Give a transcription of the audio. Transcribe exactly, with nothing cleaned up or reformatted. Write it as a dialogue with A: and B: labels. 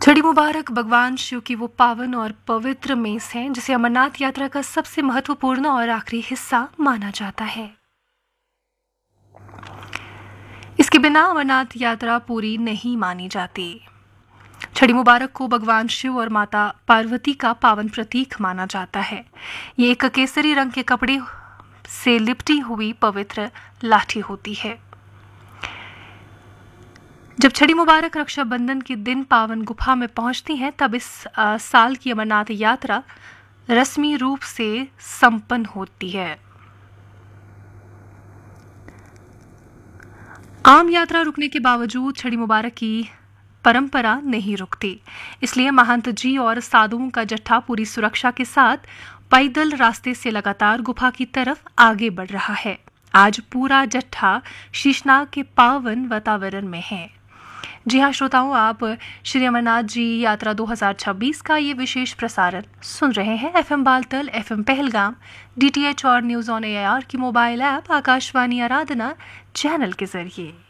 A: छड़ी मुबारक भगवान शिव की वो पावन और पवित्र मेस है जिसे अमरनाथ यात्रा का सबसे महत्वपूर्ण और आखिरी हिस्सा माना जाता है। इसके बिना अमरनाथ यात्रा पूरी नहीं मानी जाती। छड़ी मुबारक को भगवान शिव और माता पार्वती का पावन प्रतीक माना जाता है। ये एक केसरी रंग के कपड़े से लिपटी हुई पवित्र लाठी होती है। जब छड़ी मुबारक रक्षाबंधन के दिन पावन गुफा में पहुंचती हैं, तब इस आ, साल की अमरनाथ यात्रा रस्मी रूप से संपन्न होती है। आम यात्रा रुकने के बावजूद छड़ी मुबारक की परंपरा नहीं रुकती, इसलिए महंत जी और साधुओं का जत्था पूरी सुरक्षा के साथ पैदल रास्ते से लगातार गुफा की तरफ आगे बढ़ रहा है। आज पूरा जत्था शीशनाग के पावन वातावरण में है। जी हाँ श्रोताओं, आप श्री अमरनाथ जी यात्रा दो हज़ार छब्बीस का ये विशेष प्रसारण सुन रहे हैं FM Baltal, FM Pahalgam, DTH और न्यूज ऑन एआईआर की मोबाइल ऐप आकाशवाणी आराधना चैनल के जरिए।